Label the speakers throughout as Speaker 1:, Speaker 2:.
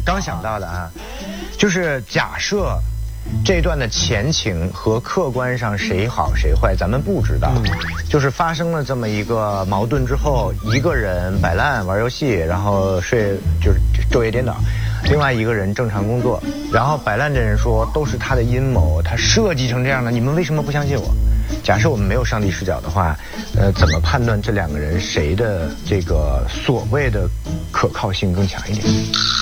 Speaker 1: 刚想到的啊，就是假设这段的前情和客观上谁好谁坏咱们不知道，就是发生了这么一个矛盾之后，一个人摆烂玩游戏，然后就是昼夜颠倒，另外一个人正常工作，然后摆烂的人说都是他的阴谋，他设计成这样的，你们为什么不相信我？假设我们没有上帝视角的话，怎么判断这两个人谁的这个所谓的可靠性更强一点？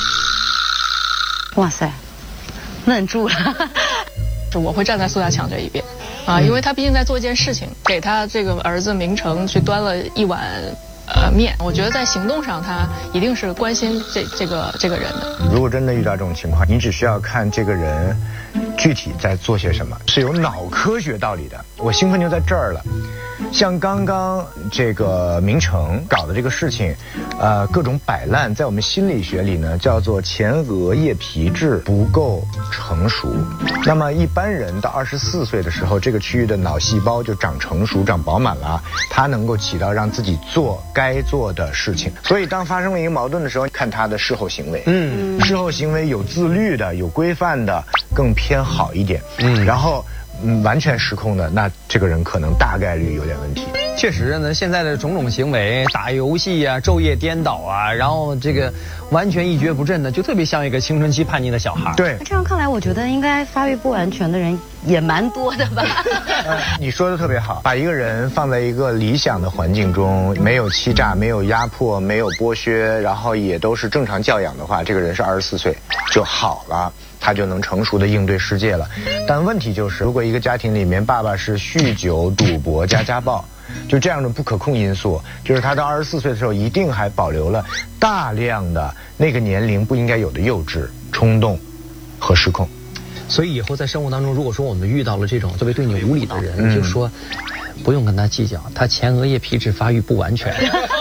Speaker 2: 哇塞，愣住了。
Speaker 3: 我会站在苏大强这一边啊，因为他毕竟在做一件事情，给他这个儿子明成去端了一碗面，我觉得在行动上他一定是关心这个人的。
Speaker 1: 如果真的遇到这种情况，你只需要看这个人具体在做些什么，是有脑科学道理的。我兴奋就在这儿了。像刚刚这个明成搞的这个事情，各种摆烂，在我们心理学里呢叫做前额叶皮质不够成熟。那么一般人到24岁的时候，这个区域的脑细胞就长成熟、长饱满了，它能够起到让自己做该做的事情。所以当发生了一个矛盾的时候，看他的事后行为，事后行为有自律的、有规范的，更偏好一点。然后完全失控的，那这个人可能大概率有点问题。
Speaker 4: 确实呢，现在的种种行为，打游戏啊，昼夜颠倒啊，然后这个完全一蹶不振的，就特别像一个青春期叛逆的小孩。
Speaker 1: 对，
Speaker 2: 这样看来，我觉得应该发育不完全的人也蛮多的吧。
Speaker 1: 你说的特别好，把一个人放在一个理想的环境中，没有欺诈，没有压迫，没有剥削，然后也都是正常教养的话，这个人是24岁就好了。他就能成熟的应对世界了。但问题就是，如果一个家庭里面爸爸是酗酒、赌博加家暴，就这样的不可控因素，就是他到24岁的时候一定还保留了大量的那个年龄不应该有的幼稚、冲动和失控。
Speaker 4: 所以以后在生活当中，如果说我们遇到了这种特别对你无礼的人，就说不用跟他计较，他前额叶皮质发育不完全。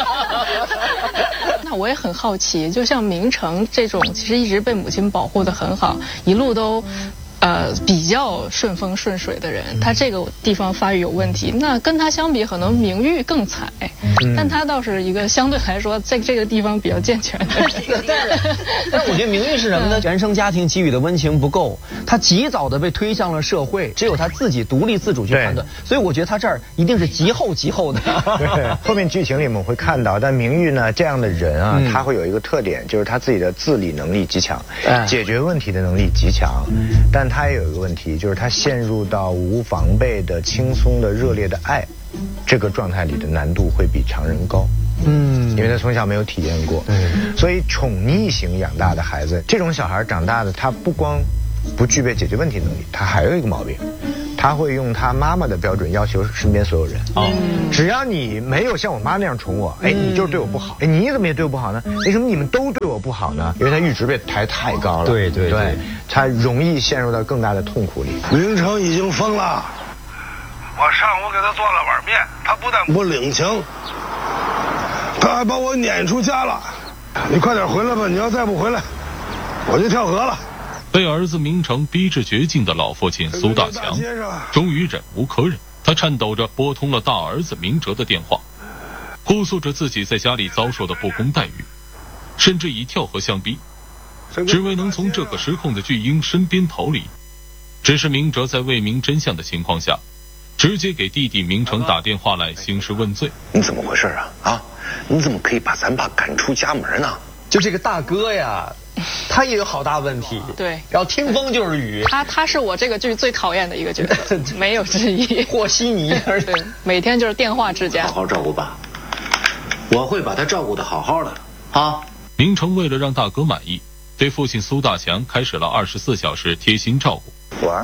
Speaker 3: 那我也很好奇，就像明成这种其实一直被母亲保护得很好，一路都比较顺风顺水的人，他这个地方发育有问题，那跟他相比可能明玉更惨，但他倒是一个相对来说在这个地方比较健全的人。
Speaker 4: 但我觉得明玉是什么呢？原生家庭给予的温情不够，他及早的被推向了社会，只有他自己独立自主去判断，所以我觉得他这儿一定是极后的。
Speaker 1: 对，后面剧情里我们会看到，但明玉呢这样的人啊，他会有一个特点，就是他自己的自理能力极强，解决问题的能力极强，但他也有一个问题，就是他陷入到无防备的、轻松的、热烈的爱这个状态里的难度会比常人高。因为他从小没有体验过，所以宠溺型养大的孩子，这种小孩长大的，他不光不具备解决问题能力，他还有一个毛病，他会用他妈妈的标准要求身边所有人。只要你没有像我妈那样宠我，你就是对我不好。你怎么也对我不好呢？为什么你们都对我不好呢？因为他阈值被抬太高了。
Speaker 4: 对，
Speaker 1: 他容易陷入到更大的痛苦里。
Speaker 5: 明成已经疯了，我上午给他做了碗面，他不但不领情，他还把我撵出家了。你快点回来吧，你要再不回来，我就跳河了。
Speaker 6: 被儿子明成逼至绝境的老父亲苏大强终于忍无可忍，他颤抖着拨通了大儿子明哲的电话，哭诉着自己在家里遭受的不公待遇，甚至以跳河相逼，只为能从这个失控的巨婴身边逃离。只是明哲在未明真相的情况下，直接给弟弟明成打电话来兴师问罪。
Speaker 7: 你怎么回事啊？你怎么可以把咱爸赶出家门呢？
Speaker 4: 就这个大哥呀，他也有好大问题。
Speaker 3: 对，
Speaker 4: 然后听风就是雨。
Speaker 3: 他是我这个剧最讨厌的一个角色，没有之一。
Speaker 4: 和稀泥，而且
Speaker 3: 每天就是电话之家。
Speaker 7: 好好照顾爸，我会把他照顾得好好的啊。
Speaker 6: 明成为了让大哥满意，对父亲苏大强开始了24小时贴心照顾。
Speaker 7: 玩，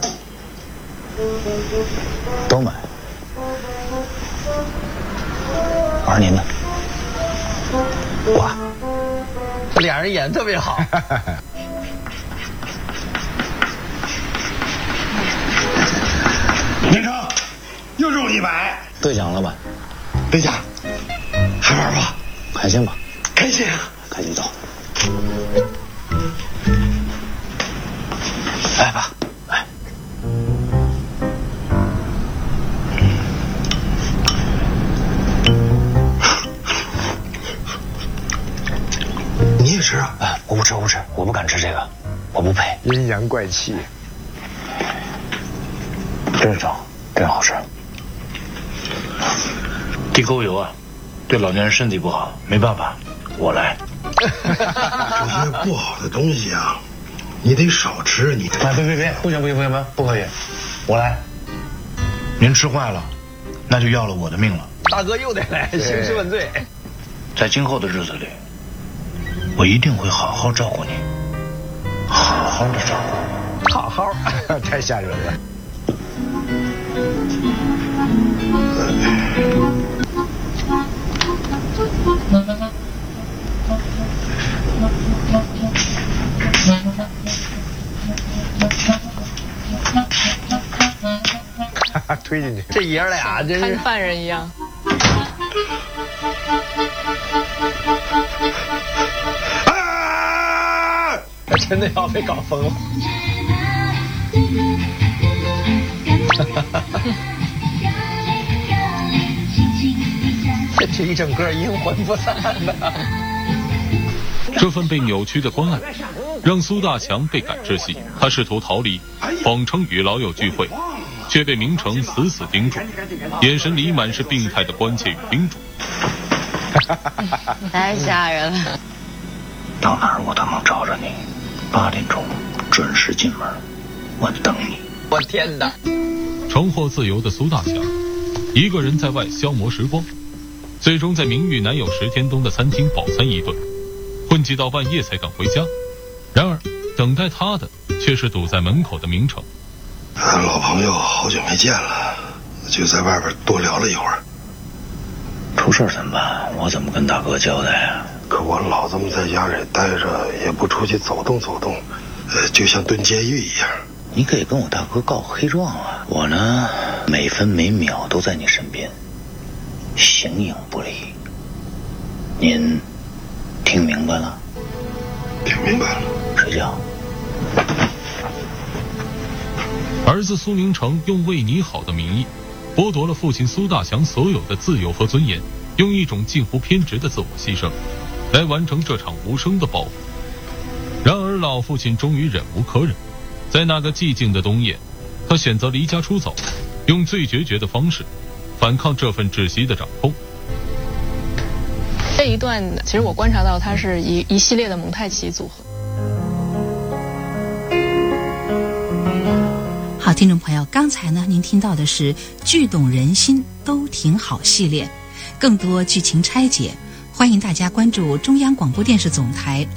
Speaker 7: 都买，玩您的。哇，
Speaker 4: 俩人演得特别好。
Speaker 5: 明成，又中100，
Speaker 7: 兑奖了吧？
Speaker 5: 对奖，还玩吧？
Speaker 7: 开心吧？
Speaker 5: 开心啊！
Speaker 7: 赶紧走。来吧，来。
Speaker 5: 你也吃啊？
Speaker 7: 我不吃，我不敢吃这个，我不配。
Speaker 1: 阴阳怪气，
Speaker 7: 真正真好吃。地沟油啊，对老年人身体不好，没办法，我来。
Speaker 5: 这些不好的东西啊，你得少吃。你
Speaker 7: 别，不行，不可以，我来。您吃坏了，那就要了我的命了。
Speaker 4: 大哥又得来，兴师问罪。
Speaker 7: 在今后的日子里，我一定会好好照顾你，好好的照顾。
Speaker 4: 好好，
Speaker 1: 太吓人了。推进去，
Speaker 4: 这爷俩真是
Speaker 3: 看犯人一样。
Speaker 5: 啊！
Speaker 4: 他真的要被搞疯了。这一整个阴魂不散的。
Speaker 6: 这份被扭曲的关爱，让苏大强倍感窒息。他试图逃离，谎称与老友聚会，却被明成死死盯住，眼神里满是病态的关切与叮嘱。
Speaker 2: 太吓人了。
Speaker 7: 到哪儿我都能找着你，8点钟准时进门，我等你。
Speaker 4: 我天哪！
Speaker 6: 重获自由的苏大强，一个人在外消磨时光，最终在名誉男友石天东的餐厅饱餐一顿，混迹到半夜才敢回家。然而等待他的却是堵在门口的明成。
Speaker 5: 老朋友好久没见了，就在外边多聊了一会儿。
Speaker 7: 出事怎么办？我怎么跟大哥交代啊？
Speaker 5: 可我老这么在家里待着，也不出去走动走动，就像蹲监狱一样。
Speaker 7: 你可以跟我大哥告黑状啊！我呢，每分每秒都在你身边，形影不离。您听明白了？
Speaker 5: 听明白了。
Speaker 7: 睡觉。
Speaker 6: 儿子苏明成用为你好的名义，剥夺了父亲苏大强所有的自由和尊严，用一种近乎偏执的自我牺牲，来完成这场无声的报复。然而老父亲终于忍无可忍，在那个寂静的冬夜，他选择离家出走，用最决绝的方式反抗这份窒息的掌控。
Speaker 3: 这一段其实我观察到它是一系列的蒙太奇组合。
Speaker 8: 好，听众朋友，刚才呢您听到的是剧动人心都挺好系列，更多剧情拆解，欢迎大家关注中央广播电视总台。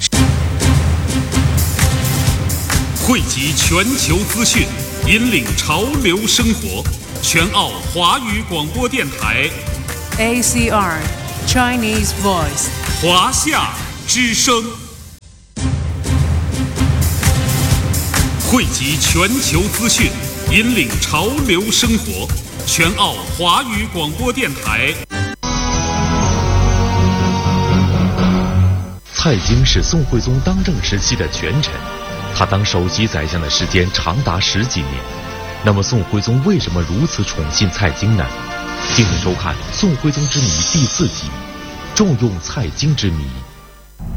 Speaker 9: 汇集全球资讯，引领潮流生活，全澳华语广播电台
Speaker 10: ACR Chinese Voice
Speaker 9: 华夏之声，汇集全球资讯，引领潮流生活，全澳华语广播电台。
Speaker 11: 蔡京是宋徽宗当政时期的权臣，他当首席宰相的时间长达10几年。那么宋徽宗为什么如此宠信蔡京呢？敬请收看《宋徽宗之谜》第4集，重用蔡京之谜。